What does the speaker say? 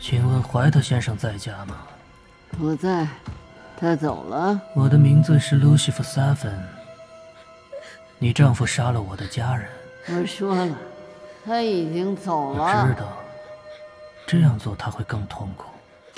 请问怀特先生在家吗？ 不在，他走了。 我的名字是 Lucifer Seven。你丈夫杀了我的家人。 我说了，他已经走了。 我知道，这样做他会更痛苦。